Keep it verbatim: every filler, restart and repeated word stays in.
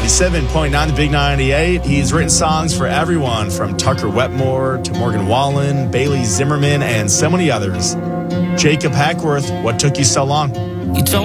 ninety-seven point nine The Big ninety-eight. He's written songs for everyone from Tucker Wetmore to Morgan Wallen, Bailey Zimmerman, and so many others. Jacob Hackworth, what took you so long? You told